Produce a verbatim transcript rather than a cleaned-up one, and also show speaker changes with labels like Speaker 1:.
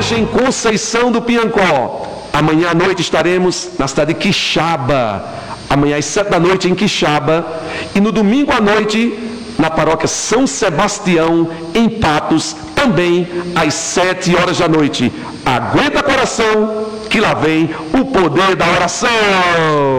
Speaker 1: hoje em Conceição do Piancó. Amanhã à noite estaremos na cidade de Quixaba. Amanhã às sete da noite em Quixaba. E no domingo à noite, na paróquia São Sebastião, em Patos, também às sete horas da noite. Aguenta coração, que lá vem o poder da oração.